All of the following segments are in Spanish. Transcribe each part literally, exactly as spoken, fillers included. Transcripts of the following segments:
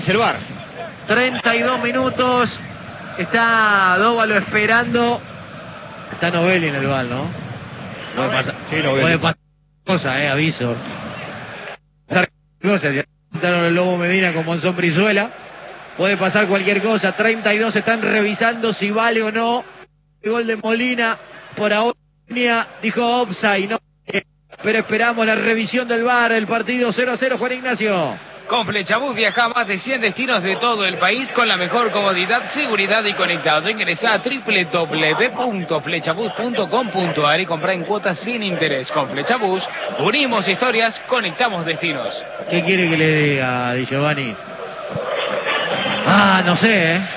el V A R. treinta y dos minutos. Está Dóvalo esperando. Está Novelli en el V A R, ¿no? Puede pasar, Sí, Novelli. puede pasar cosas, eh, aviso. Pasar cosas. Ya juntaron el Lobo Medina con Monzón Brizuela. Puede pasar cualquier cosa. treinta y dos están revisando si vale o no. El gol de Molina. Por ahora dijo offside, no. Pero esperamos la revisión del V A R. El partido cero a cero, Juan Ignacio. Con Flechabús viaja a más de cien destinos de todo el país con la mejor comodidad, seguridad y conectado. Ingresa a doble u doble u doble u punto flechabús punto com punto a r y compra en cuotas sin interés. Con Flechabús unimos historias, conectamos destinos. ¿Qué quiere que le diga, Di Giovanni? Ah, no sé, ¿eh?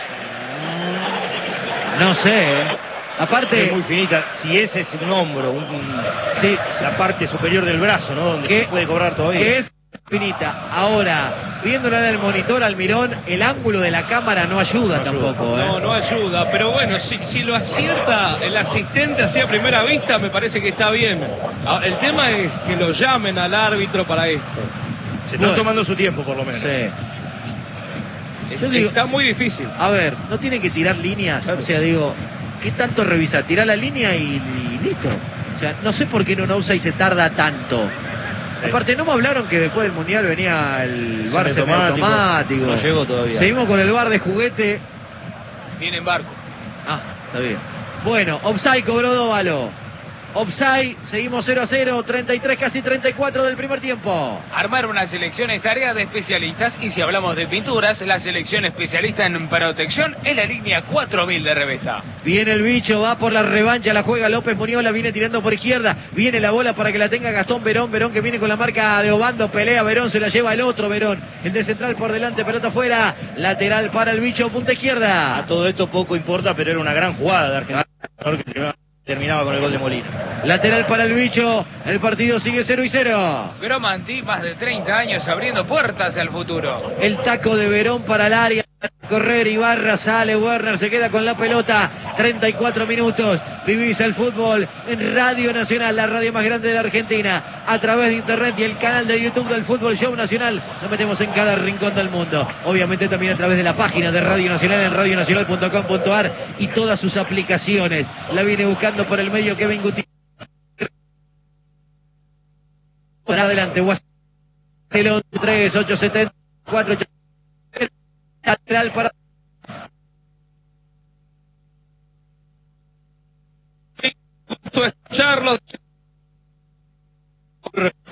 No sé, ¿eh? Aparte... Es muy finita. Si ese es un hombro, un, un, sí, la parte superior del brazo, ¿no? Donde que, se puede cobrar todavía. Que es finita. Ahora, viéndola en el monitor Almirón, el ángulo de la cámara no ayuda, no tampoco. Ayuda. ¿eh? No, no ayuda. Pero bueno, si, si lo acierta el asistente así a primera vista, me parece que está bien. El tema es que lo llamen al árbitro para esto. Se están bueno, tomando su tiempo, por lo menos. Sí. Yo digo, está muy difícil. A ver, no tiene que tirar líneas. Claro. O sea, digo, ¿qué tanto revisar? Tirar la línea y, y listo. O sea, no sé por qué en un offside se tarda tanto. Sí. Aparte, no me hablaron que después del Mundial venía el V A R semiautomático. automático. No llegó todavía. Seguimos con el V A R de juguete. Viene en barco. Ah, está bien. Bueno, offside cobró Dóvalo. Offside, seguimos cero a cero, treinta y tres, casi treinta y cuatro del primer tiempo. Armar una selección es tarea de especialistas y si hablamos de pinturas, la selección especialista en protección es la línea cuatro mil de Revesta. Viene el bicho, va por la revancha, la juega López Muñoz, la viene tirando por izquierda, viene la bola para que la tenga Gastón Verón, Verón que viene con la marca de Obando, pelea Verón, se la lleva el otro Verón, el de central por delante, pelota afuera, lateral para el bicho, punta izquierda. A todo esto poco importa, pero era una gran jugada de Argentina. Terminaba con el gol de Molina. Lateral para el bicho. El partido sigue cero y cero. Gromanti, más de treinta años abriendo puertas al futuro. El taco de Verón para el área. Correr Ibarra, sale Werner, se queda con la pelota. treinta y cuatro minutos. Vivís el fútbol en Radio Nacional, la radio más grande de la Argentina. A través de internet y el canal de YouTube del Fútbol Show Nacional. Nos metemos en cada rincón del mundo. Obviamente también a través de la página de Radio Nacional en radio nacional punto com punto a r y todas sus aplicaciones. La viene buscando por el medio Kevin Gutiérrez. Por adelante, Guastelón tres ocho siete cuatro. Lateral para escucharlo.